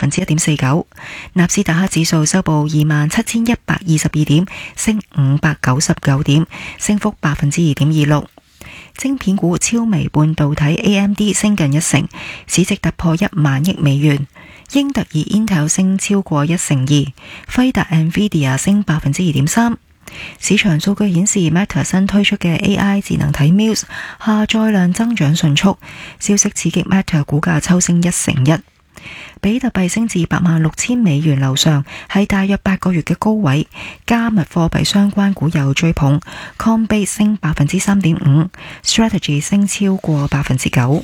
1.49%。納斯達克指數收報27,122點，升599點，升幅2.26%。晶片股超微半導體 AMD 升近1成，市值突破1萬億美元。英特爾 Intel 升超過1成2，輝達 Nvidia 升2.3%。市場數據顯示 Meta 新推出嘅 AI 智能體 Muse 下載量增長迅速，消息刺激 Meta 股價抽升1成1。比特幣升至86,000美元樓上，係大約8個月嘅高位。加密貨幣相關股有追捧 ，Coinbase 升3.5%， Strategy 升超過9%。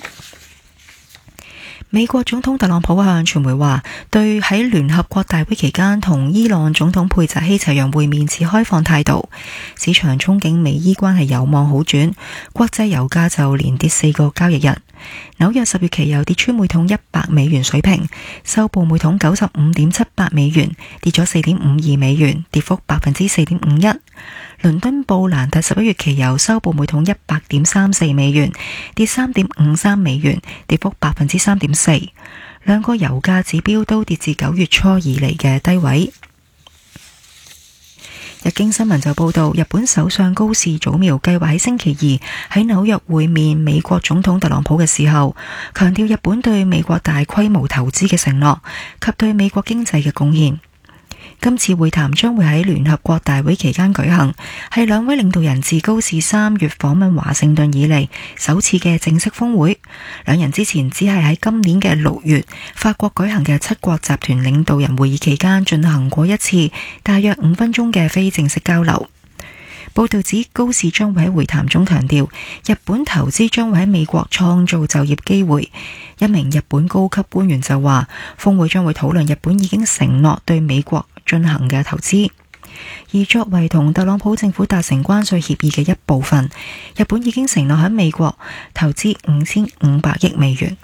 美國總統特朗普向傳媒話，對喺聯合國大會期間同伊朗總統佩澤希齊揚會面持開放態度。市場憧憬美伊關係有望好轉，國際油價就連跌4個交易日。紐約10月期油跌穿每桶100美元水平，收報每桶95.78美元，跌咗4.52美元，跌幅4.51%。倫敦布蘭特11月期油收報每桶100.34美元，跌3.53美元，跌幅3.4%。兩個油價指標都跌至9月初以嚟嘅低位。日經新聞就報道，日本首相高市早苗計劃喺星期二喺紐約會面美國總統特朗普嘅時候，強調日本對美國大規模投資嘅承諾及對美國經濟嘅貢獻。今次會談將會喺聯合國大會期間舉行，係兩位領導人自高市3月訪問華盛頓以嚟首次嘅正式峰會。兩人之前只係喺今年嘅6月法國舉行嘅7國集團領導人會議期間進行過一次大約5分鐘嘅非正式交流。報道指高市將會喺會談中強調，日本投資將會喺美國創造就業機會。一名日本高級官員就話，峰會將會討論日本已經承諾對美國進行嘅投資，而作為同特朗普政府達成關稅協議嘅一部分，日本已經承諾喺美國投資5500億美元。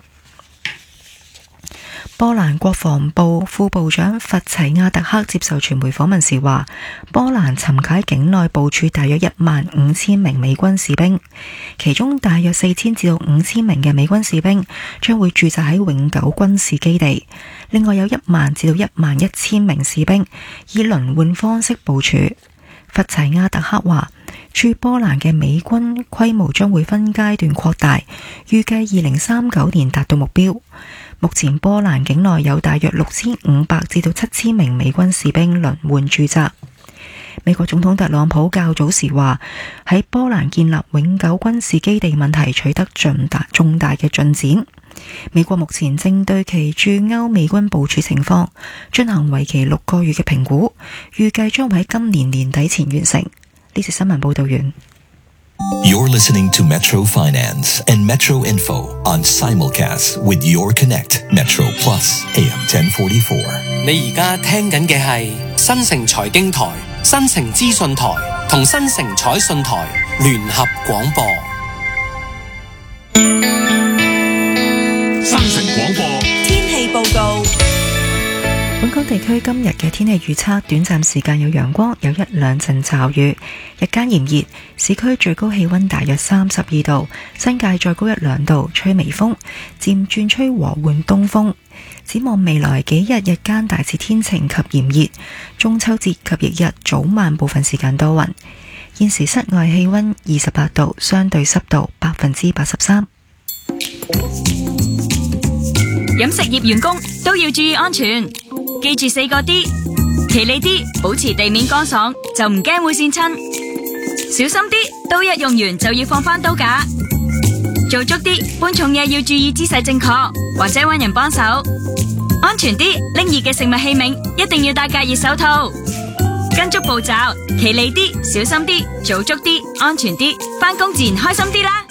波蘭國防部副部長弗齊亞特克接受傳媒訪問時話，波蘭尋求喺境內部署大約15000名美軍士兵，其中大約4000至5000名嘅美軍士兵將會駐紮喺永久軍事基地，另外有10000至11000名士兵以輪換方式部署。弗齊亞特克話，駐波蘭嘅美軍規模將會分階段擴大，預計2039年達到目標。目前波蘭境內有大約6500至7000名美軍士兵輪換駐紮。美國總統特朗普較早時話，喺波蘭建立永久軍事基地問題取得重大嘅進展。美國目前正對其駐歐美軍部署情況進行為期6個月嘅評估，預計將會喺今年年底前完成。呢次新聞報道完。 You're listening to Metro Finance and Metro Info on simulcast with Your Connect Metro Plus AM 1044。 你而家聽緊嘅係新城財經台、新城資訊台同新城彩訊台聯合廣播。 新城廣播天氣報告。 本港地區今日嘅天氣預測，短暫時間有陽光，有1-2陣驟雨，日間炎熱，市區最高氣溫大約32度，新界再高1-2度，吹微風，漸轉吹和緩東風。展望未來幾日，日間大致天晴及炎熱，中秋節及翌日早晚部分時間多雲。現時室外氣溫28度，相對濕度83%。 飲食業員工都要注意安全，記住4個D，企理啲，保持地面乾爽，就唔驚會跣親；小心啲，刀一用完就要放返刀架；做足啲，搬重嘢要注意姿勢正確，或者搵人幫手；安全啲，拎熱嘅食物器皿一定要戴隔熱手套。跟足步驟，企理啲，小心啲，做足啲，安全啲，返工自然開心啲啦。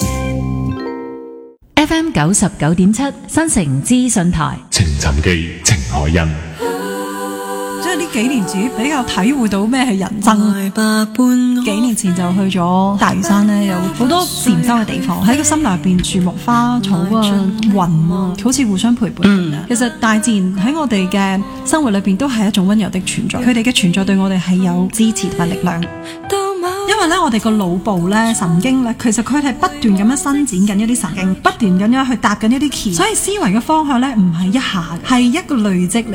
FM 99.7新城資訊台， 情尋記程海欣。 即係呢幾年自己比較體會到咩係人生。幾年前就去咗大嶼山呢，有好多禪修嘅地方，喺個森林入邊，樹木花草啊、雲啊，好似互相陪伴。其實大自然喺我哋嘅生活裏邊都係一種溫柔的存在，佢哋嘅存在對我哋係有支持同埋力量。因為咧，我哋個腦部咧、神經咧，其實佢係不斷咁樣伸展緊一啲神經，不斷咁樣去搭緊一啲橋，所以思維嘅方向咧唔係一下，係一個累積嚟。